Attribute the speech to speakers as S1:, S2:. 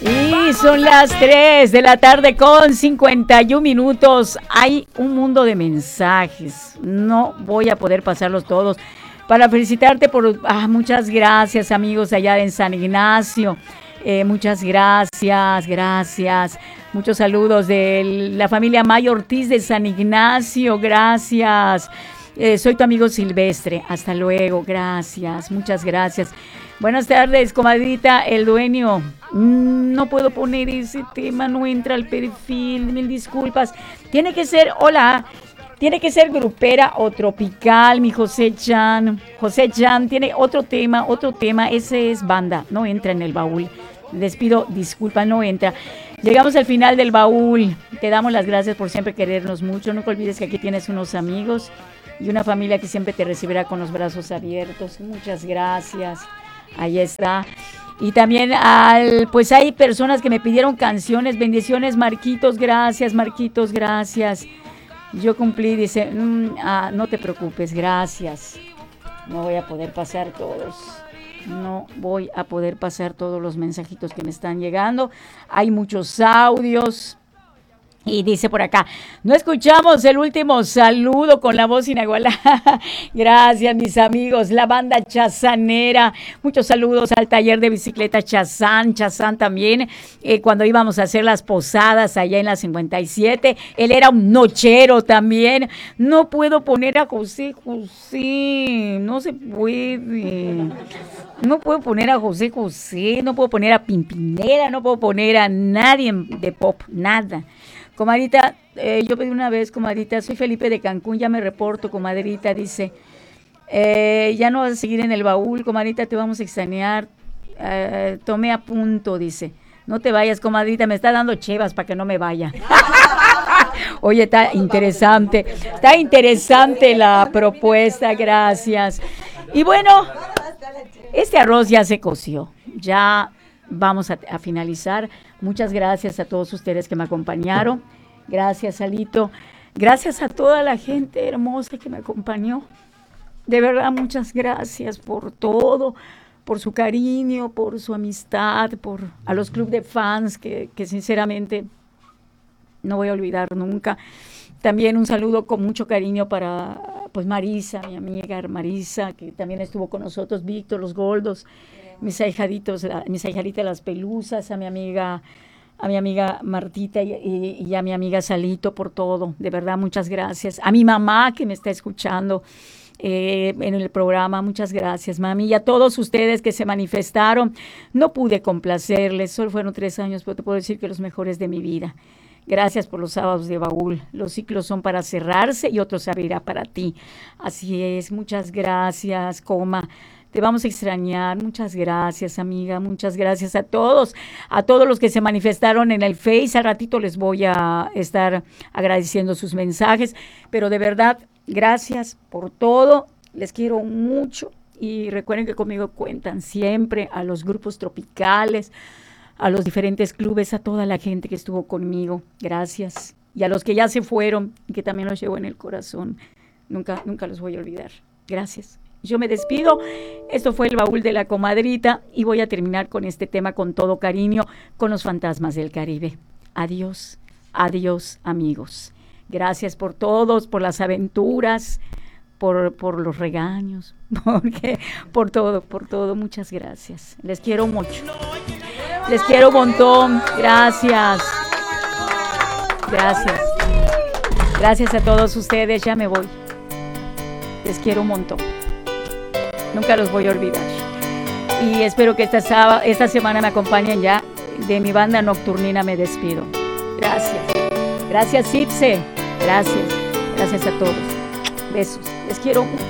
S1: Y son las 3 de la tarde con 51 minutos. Hay un mundo de mensajes. No voy a poder pasarlos todos. Para felicitarte por... muchas gracias, amigos allá en San Ignacio. Muchas gracias. Muchos saludos de la familia Mayo Ortiz de San Ignacio. Gracias. Soy tu amigo Silvestre. Hasta luego. Gracias. Muchas gracias. Buenas tardes, comadrita, el dueño. No puedo poner ese tema, no entra al perfil, mil disculpas. Tiene que ser grupera o tropical, mi José Chan. José Chan tiene otro tema, ese es banda, no entra en el baúl. Les pido disculpas, no entra. Llegamos al final del baúl. Te damos las gracias por siempre querernos mucho. No te olvides que aquí tienes unos amigos y una familia que siempre te recibirá con los brazos abiertos. Muchas gracias. Ahí está. Y también pues hay personas que me pidieron canciones. Bendiciones, Marquitos, gracias. Yo cumplí, dice, no te preocupes, gracias. No voy a poder pasar todos los mensajitos que me están llegando. Hay muchos audios. Y dice por acá, no escuchamos el último saludo con la voz inigualable. Gracias, mis amigos, la banda chazanera. Muchos saludos al taller de bicicleta Chazán también. Cuando íbamos a hacer las posadas allá en la 57, él era un nochero también. No puedo poner a José, no se puede. No puedo poner a José, no puedo poner a Pimpinela, no puedo poner a nadie de pop, nada. Comadrita, yo pedí una vez, comadrita, soy Felipe de Cancún, ya me reporto, comadrita, dice, ya no vas a seguir en el baúl, comadrita, te vamos a extrañar, tomé a punto, dice, no te vayas, comadrita, me está dando chevas para que no me vaya. Oye, está interesante la propuesta, gracias. Y bueno, este arroz ya se coció, ya vamos a finalizar. Muchas gracias a todos ustedes que me acompañaron. Gracias, Alito. Gracias a toda la gente hermosa que me acompañó. De verdad, muchas gracias por todo, por su cariño, por su amistad, a los club de fans que sinceramente no voy a olvidar nunca. También un saludo con mucho cariño para pues Marisa, mi amiga Marisa, que también estuvo con nosotros, Víctor, los Goldos, mis ahijaditas las Pelusas, a mi amiga Martita y a mi amiga Salito por todo. De verdad, muchas gracias. A mi mamá que me está escuchando en el programa, muchas gracias, mami. Y a todos ustedes que se manifestaron, no pude complacerles, solo fueron 3 años, pero te puedo decir que los mejores de mi vida. Gracias por los sábados de baúl. Los ciclos son para cerrarse y otros se abrirá para ti. Así es, muchas gracias, Coma. Te vamos a extrañar. Muchas gracias, amiga. Muchas gracias a todos los que se manifestaron en el Face. Al ratito les voy a estar agradeciendo sus mensajes. Pero de verdad, gracias por todo. Les quiero mucho. Y recuerden que conmigo cuentan siempre, a los grupos tropicales, a los diferentes clubes, a toda la gente que estuvo conmigo. Gracias. Y a los que ya se fueron y que también los llevo en el corazón. Nunca los voy a olvidar. Gracias. Yo me despido. Esto fue el baúl de la comadrita y voy a terminar con este tema con todo cariño, con los fantasmas del Caribe. Adiós, amigos. Gracias por todos, por las aventuras, por los regaños, por todo. Muchas gracias. Les quiero mucho. Les quiero un montón. Gracias. Gracias a todos ustedes. Ya me voy. Les quiero un montón. Nunca los voy a olvidar. Y espero que esta semana me acompañen ya. De mi banda nocturnina me despido. Gracias, Ipse. Gracias a todos. Besos. Les quiero mucho.